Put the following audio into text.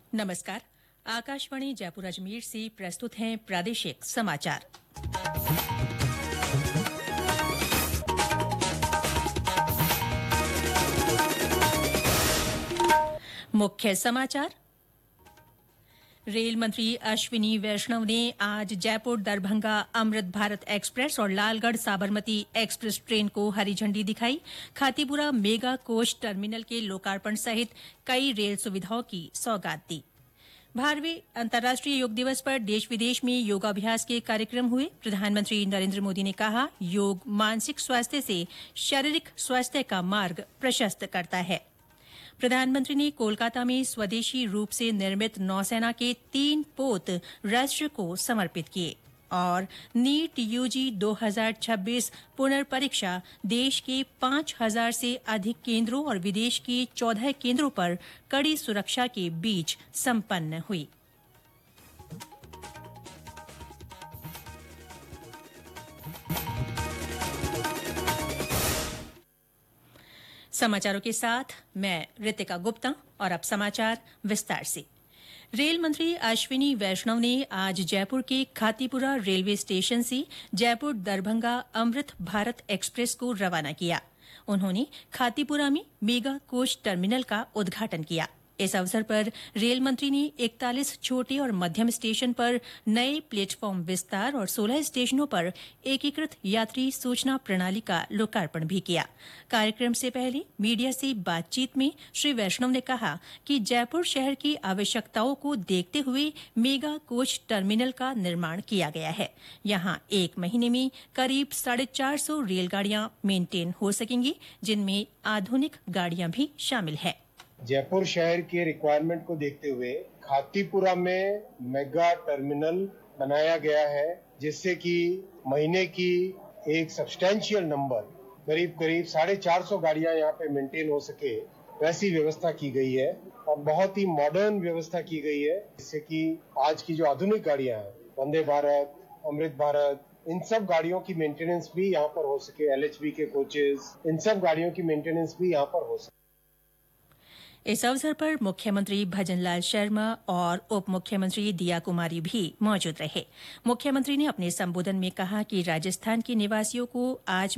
नमस्कार। आकाशवाणी जयपुर अजमेर से प्रस्तुत हैं प्रादेशिक समाचार। मुख्य समाचार। रेल मंत्री अश्विनी वैष्णव ने आज जयपुर दरभंगा अमृत भारत एक्सप्रेस और लालगढ़ साबरमती एक्सप्रेस ट्रेन को हरी झंडी दिखाई। खातीपुरा मेगा कोच टर्मिनल के लोकार्पण सहित कई रेल सुविधाओं की सौगात दी। 12वें अंतर्राष्ट्रीय योग दिवस पर देश विदेश में योगाभ्यास के कार्यक्रम हुए। प्रधानमंत्री नरेंद्र मोदी ने कहा, योग मानसिक स्वास्थ्य से शारीरिक स्वास्थ्य का मार्ग प्रशस्त करता है। प्रधानमंत्री ने कोलकाता में स्वदेशी रूप से निर्मित नौसेना के 3 पोत राष्ट्र को समर्पित किए। और नीट यूजी 2026 पुनर्परीक्षा देश के 5,000 से अधिक केंद्रों और विदेश के 14 केंद्रों पर कड़ी सुरक्षा के बीच संपन्न हुई। समाचारों के साथ मैं रितिका गुप्ता। और अब समाचार विस्तार से। रेल मंत्री अश्विनी वैष्णव ने आज जयपुर के खातीपुरा रेलवे स्टेशन से जयपुर दरभंगा अमृत भारत एक्सप्रेस को रवाना किया। उन्होंने खातीपुरा में मेगा कोच टर्मिनल का उद्घाटन किया। इस अवसर पर रेल मंत्री ने 41 छोटे और मध्यम स्टेशन पर नए प्लेटफॉर्म विस्तार और 16 स्टेशनों पर एकीकृत यात्री सूचना प्रणाली का लोकार्पण भी किया। कार्यक्रम से पहले मीडिया से बातचीत में श्री वैष्णव ने कहा कि जयपुर शहर की आवश्यकताओं को देखते हुए मेगा कोच टर्मिनल का निर्माण किया गया है। यहां एक महीने में करीब 450 रेलगाड़ियां मेंटेन हो सकेंगी, जिनमें आधुनिक गाड़ियां भी शामिल हैं। जयपुर शहर के रिक्वायरमेंट को देखते हुए खातीपुरा में मेगा टर्मिनल बनाया गया है, जिससे कि महीने की एक सब्सटैंशियल नंबर करीब 450 गाड़ियां यहाँ पे मेंटेन हो सके, वैसी व्यवस्था की गई है। और बहुत ही मॉडर्न व्यवस्था की गई है, जिससे कि आज की जो आधुनिक गाड़ियां हैं, वंदे भारत, अमृत भारत, इन सब गाड़ियों की मेंटेनेंस भी यहाँ पर हो सके। LHB के कोचेस, इन सब गाड़ियों की मेंटेनेंस भी यहाँ पर हो सके। इस अवसर पर मुख्यमंत्री भजनलाल शर्मा और उप मुख्यमंत्री दिया कुमारी भी मौजूद रहे। मुख्यमंत्री ने अपने संबोधन में कहा कि राजस्थान के निवासियों को आज